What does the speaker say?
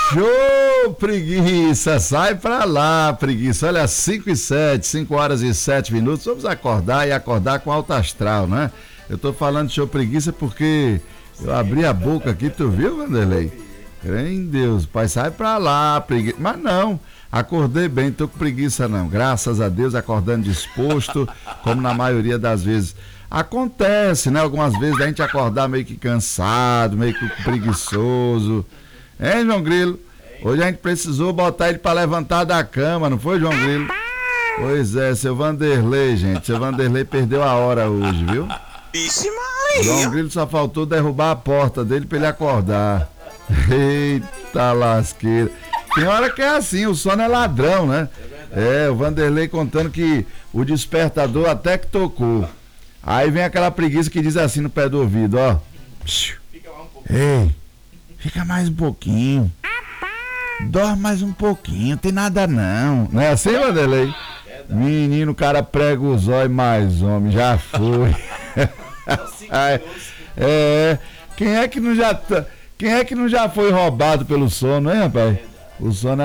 Show, preguiça, sai pra lá, preguiça. Olha, 5h07, 5h07. Vamos acordar e acordar com alto astral, né? Eu tô falando de show preguiça porque eu abri a boca aqui, tu viu, Vanderlei? Em Deus, pai, sai pra lá, preguiça. Mas não, acordei bem, tô com preguiça não. Graças a Deus, acordando disposto, como na maioria das vezes. Acontece, né? Algumas vezes a gente acordar meio que cansado, meio que preguiçoso. Hein, João Grilo? Hoje a gente precisou botar ele pra levantar da cama, não foi, João Grilo? Pois é, seu Vanderlei, gente. Seu Vanderlei perdeu a hora hoje, viu? Vixe Maria! João Grilo só faltou derrubar a porta dele pra ele acordar. Eita lasqueira. Tem hora que é assim, o sono é ladrão, né? É, o Vanderlei contando que o despertador até que tocou. Aí vem aquela preguiça que diz assim no pé do ouvido, ó. Ei, fica mais um pouquinho. Dorme mais um pouquinho, tem nada não. Não é assim, Vanderlei? Menino, o cara prega os olhos mais homem, já foi. Quem é que não já foi roubado pelo sono, hein, rapaz? O sono é